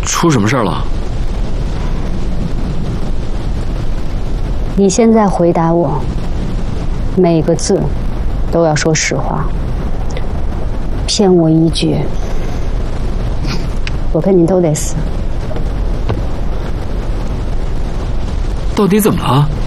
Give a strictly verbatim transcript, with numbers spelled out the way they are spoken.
出什么事儿了？ 你现在回答我，每个字都要说实话。骗我一句，我跟你都得死。 到底怎么了？